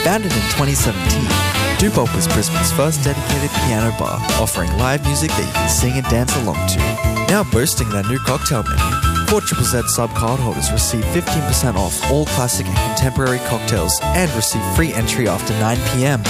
Founded in 2017, Doo-Bop was Brisbane's first dedicated piano bar, offering live music that you can sing and dance along to. Now boasting their new cocktail menu, 4ZZZ Sub cardholders receive 15% off all classic and contemporary cocktails and receive free entry after 9 p.m.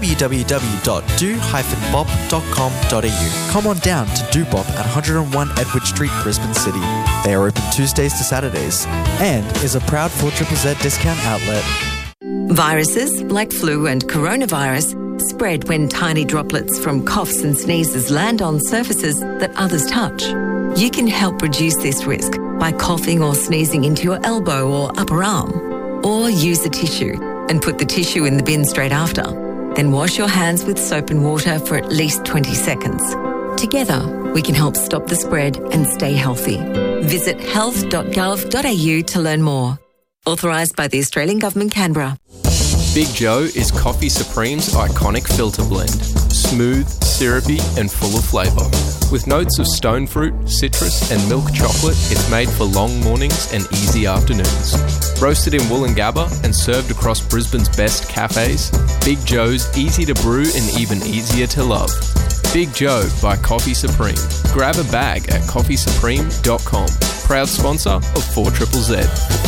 www.do-bop.com.au. Come on down to Doo-Bop at 101 Edward Street, Brisbane City. They are open Tuesdays to Saturdays and is a proud 4ZZZ discount outlet. Viruses like flu and coronavirus spread when tiny droplets from coughs and sneezes land on surfaces that others touch. You can help reduce this risk by coughing or sneezing into your elbow or upper arm. Or use a tissue and put the tissue in the bin straight after. Then wash your hands with soap and water for at least 20 seconds. Together, we can help stop the spread and stay healthy. Visit health.gov.au to learn more. Authorised by the Australian Government, Canberra. Big Joe is Coffee Supreme's iconic filter blend. Smooth, syrupy and full of flavour. With notes of stone fruit, citrus and milk chocolate, it's made for long mornings and easy afternoons. Roasted in Woolloongabba and served across Brisbane's best cafes, Big Joe's easy to brew and even easier to love. Big Joe by Coffee Supreme. Grab a bag at coffeesupreme.com. Proud sponsor of 4ZZZ.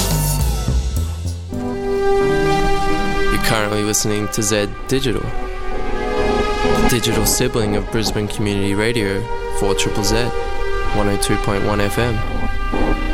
You're currently listening to Z Digital, the digital sibling of Brisbane Community Radio, 4ZZZ, 102.1 FM.